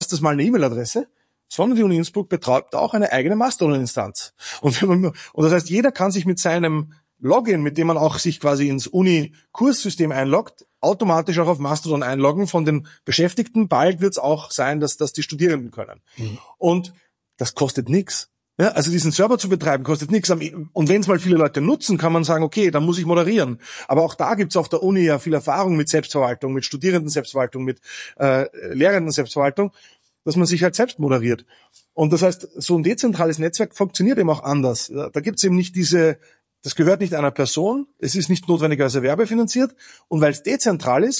erstes Mal eine E-Mail-Adresse, sondern die Uni Innsbruck betreibt auch eine eigene Mastodon-Instanz. Und das heißt, jeder kann sich mit seinem Login, mit dem man auch sich quasi ins Uni-Kurssystem einloggt, automatisch auch auf Mastodon einloggen von den Beschäftigten. Bald wird es auch sein, dass das die Studierenden können. Und das kostet nichts. Ja, also diesen Server zu betreiben kostet nichts. Und wenn es mal viele Leute nutzen, kann man sagen, okay, dann muss ich moderieren. Aber auch da gibt's auf der Uni ja viel Erfahrung mit Selbstverwaltung, mit Studierenden-Selbstverwaltung, mit Lehrenden-Selbstverwaltung, dass man sich halt selbst moderiert. Und das heißt, so ein dezentrales Netzwerk funktioniert eben auch anders. Da gibt's eben nicht das gehört nicht einer Person, es ist nicht notwendigerweise werbefinanziert, und weil es dezentral ist,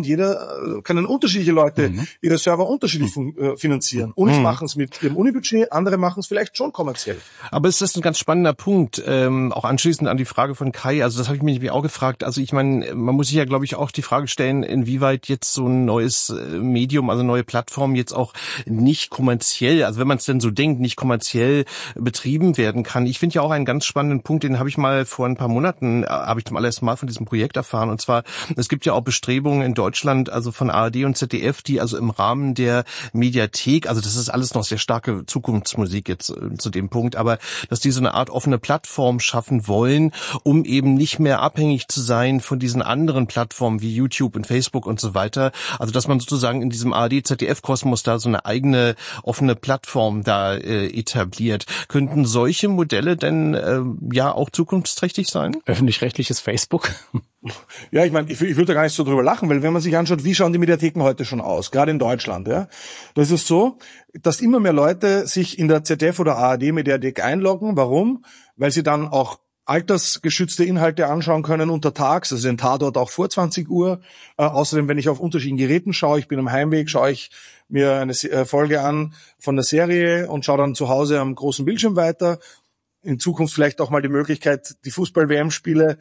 können unterschiedliche Leute ihre Server unterschiedlich finanzieren. Unis machen es mit ihrem Unibudget, andere machen es vielleicht schon kommerziell. Aber es ist ein ganz spannender Punkt, auch anschließend an die Frage von Kai, also das habe ich mich nämlich auch gefragt, also ich meine, man muss sich ja, glaube ich, auch die Frage stellen, inwieweit jetzt so ein neues Medium, also neue Plattform jetzt auch nicht kommerziell, also wenn man es denn so denkt, nicht kommerziell betrieben werden kann. Ich finde ja auch einen ganz spannenden Punkt, den habe ich mal vor ein paar Monaten, habe ich zum allerersten Mal von diesem Projekt erfahren. Und zwar, es gibt ja auch Bestrebungen in Deutschland, also von ARD und ZDF, die also im Rahmen der Mediathek, also das ist alles noch sehr starke Zukunftsmusik jetzt zu dem Punkt, aber dass die so eine Art offene Plattform schaffen wollen, um eben nicht mehr abhängig zu sein von diesen anderen Plattformen wie YouTube und Facebook und so weiter. Also dass man sozusagen in diesem ARD-ZDF-Kosmos da so eine eigene offene Plattform da etabliert. Könnten solche Modelle denn ja auch zukunftsträchtig sein? Öffentlich-rechtliches Facebook? Ja, ich meine, ich will da gar nicht so drüber lachen, weil wenn man sich anschaut, wie schauen die Mediatheken heute schon aus, gerade in Deutschland, ja, da ist es so, dass immer mehr Leute sich in der ZDF oder ARD-Mediathek einloggen. Warum? Weil sie dann auch altersgeschützte Inhalte anschauen können untertags, also den Tatort auch vor 20 Uhr. Außerdem, wenn ich auf unterschiedlichen Geräten schaue, ich bin am Heimweg, schaue ich mir eine Folge an von der Serie und schaue dann zu Hause am großen Bildschirm weiter. In Zukunft vielleicht auch mal die Möglichkeit, die Fußball-WM-Spiele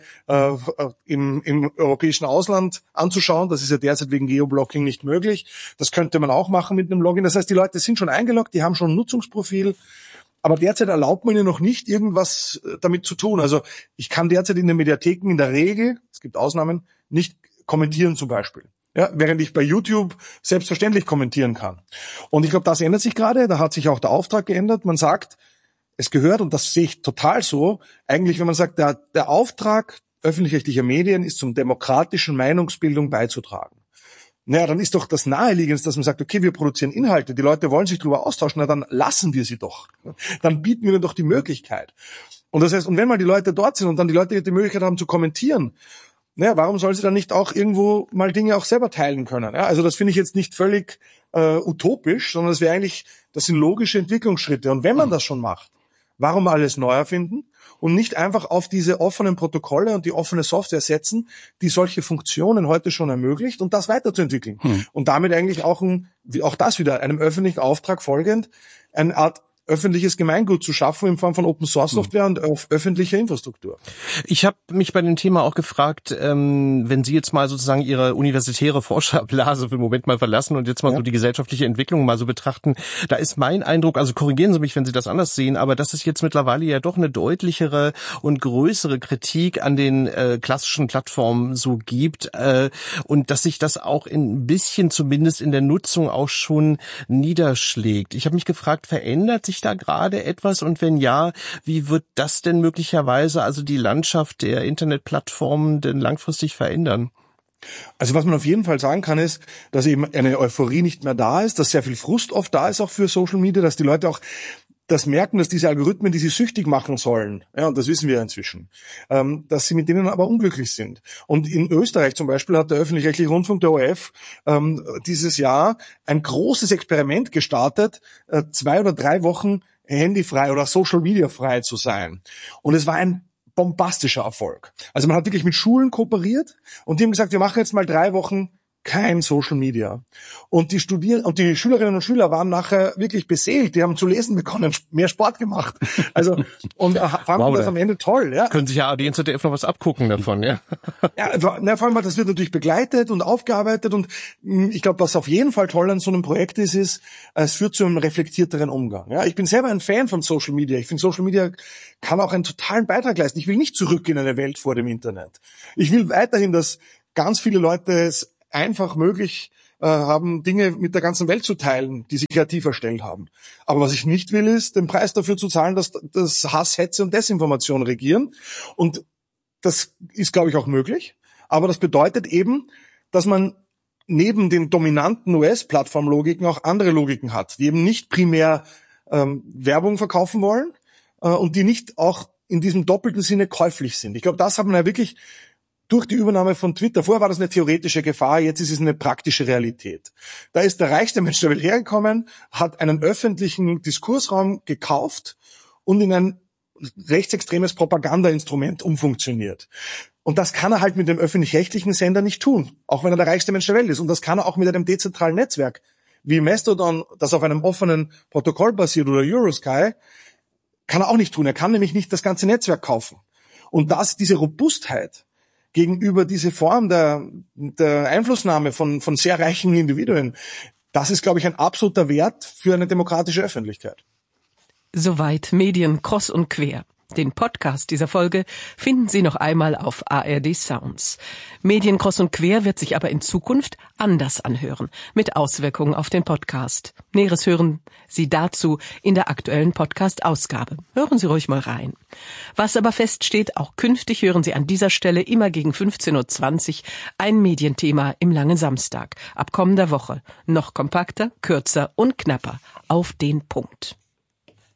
im europäischen Ausland anzuschauen. Das ist ja derzeit wegen Geoblocking nicht möglich. Das könnte man auch machen mit einem Login. Das heißt, die Leute sind schon eingeloggt, die haben schon ein Nutzungsprofil. Aber derzeit erlaubt man ihnen noch nicht, irgendwas damit zu tun. Also ich kann derzeit in den Mediatheken in der Regel, es gibt Ausnahmen, nicht kommentieren zum Beispiel. Ja, während ich bei YouTube selbstverständlich kommentieren kann. Und ich glaube, das ändert sich gerade. Da hat sich auch der Auftrag geändert. Man sagt, es gehört, und das sehe ich total so, eigentlich, wenn man sagt, der Auftrag öffentlich-rechtlicher Medien ist, zum demokratischen Meinungsbildung beizutragen. Naja, dann ist doch das Naheliegendste, dass man sagt, okay, wir produzieren Inhalte, die Leute wollen sich darüber austauschen, na dann lassen wir sie doch. Dann bieten wir ihnen doch die Möglichkeit. Und das heißt, und wenn mal die Leute dort sind und dann die Leute die Möglichkeit haben zu kommentieren, naja, warum soll sie dann nicht auch irgendwo mal Dinge auch selber teilen können? Ja, also das finde ich jetzt nicht völlig utopisch, sondern das sind logische Entwicklungsschritte. Und wenn man das schon macht, warum alles neu erfinden und nicht einfach auf diese offenen Protokolle und die offene Software setzen, die solche Funktionen heute schon ermöglicht, und das weiterzuentwickeln. Und damit eigentlich auch das wieder einem öffentlichen Auftrag folgend, eine Art öffentliches Gemeingut zu schaffen in Form von Open-Source-Software und auf öffentlicher Infrastruktur. Ich habe mich bei dem Thema auch gefragt, wenn Sie jetzt mal sozusagen Ihre universitäre Forscherblase für den Moment mal verlassen und jetzt mal so die gesellschaftliche Entwicklung mal so betrachten, da ist mein Eindruck, also korrigieren Sie mich, wenn Sie das anders sehen, aber dass es jetzt mittlerweile ja doch eine deutlichere und größere Kritik an den klassischen Plattformen so gibt und dass sich das auch ein bisschen zumindest in der Nutzung auch schon niederschlägt. Ich habe mich gefragt, verändert sich da gerade etwas, und wenn ja, wie wird das denn möglicherweise, also die Landschaft der Internetplattformen, denn langfristig verändern? Also was man auf jeden Fall sagen kann, ist, dass eben eine Euphorie nicht mehr da ist, dass sehr viel Frust oft da ist auch für Social Media, dass die Leute auch das merken, dass diese Algorithmen, die sie süchtig machen sollen, ja, und das wissen wir ja inzwischen, dass sie mit denen aber unglücklich sind. Und in Österreich zum Beispiel hat der öffentlich-rechtliche Rundfunk, der ORF, dieses Jahr ein großes Experiment gestartet, 2 oder 3 Wochen handyfrei oder Social Media frei zu sein. Und es war ein bombastischer Erfolg. Also man hat wirklich mit Schulen kooperiert und die haben gesagt, wir machen jetzt mal 3 Wochen kein Social Media. Und die Schülerinnen und Schüler waren nachher wirklich beseelt. Die haben zu lesen begonnen, mehr Sport gemacht. Also, und fanden das am Ende toll, ja. Können sich ja ARD und ZDF noch was abgucken davon, ja. Ja, vor allem, das wird natürlich begleitet und aufgearbeitet, und ich glaube, was auf jeden Fall toll an so einem Projekt ist, es führt zu einem reflektierteren Umgang. Ja, ich bin selber ein Fan von Social Media. Ich finde, Social Media kann auch einen totalen Beitrag leisten. Ich will nicht zurück in eine Welt vor dem Internet. Ich will weiterhin, dass ganz viele Leute es einfach möglich haben Dinge mit der ganzen Welt zu teilen, die sie kreativ erstellt haben. Aber was ich nicht will, ist, den Preis dafür zu zahlen, dass Hass, Hetze und Desinformation regieren. Und das ist, glaube ich, auch möglich. Aber das bedeutet eben, dass man neben den dominanten US-Plattformlogiken auch andere Logiken hat, die eben nicht primär Werbung verkaufen wollen und die nicht auch in diesem doppelten Sinne käuflich sind. Ich glaube, das hat man ja wirklich durch die Übernahme von Twitter. Vorher war das eine theoretische Gefahr, jetzt ist es eine praktische Realität. Da ist der reichste Mensch der Welt hergekommen, hat einen öffentlichen Diskursraum gekauft und in ein rechtsextremes Propagandainstrument umfunktioniert. Und das kann er halt mit dem öffentlich-rechtlichen Sender nicht tun, auch wenn er der reichste Mensch der Welt ist. Und das kann er auch mit einem dezentralen Netzwerk wie Mastodon, das auf einem offenen Protokoll basiert, oder Eurosky, kann er auch nicht tun. Er kann nämlich nicht das ganze Netzwerk kaufen. Und diese Robustheit gegenüber diese Form der Einflussnahme von sehr reichen Individuen, das ist, glaube ich, ein absoluter Wert für eine demokratische Öffentlichkeit. Soweit Medien kreuz und quer. Den Podcast dieser Folge finden Sie noch einmal auf ARD Sounds. Medien kreuz und quer wird sich aber in Zukunft anders anhören, mit Auswirkungen auf den Podcast. Näheres hören Sie dazu in der aktuellen Podcast-Ausgabe. Hören Sie ruhig mal rein. Was aber feststeht, auch künftig hören Sie an dieser Stelle immer gegen 15.20 Uhr ein Medienthema im langen Samstag. Ab kommender Woche noch kompakter, kürzer und knapper. Auf den Punkt.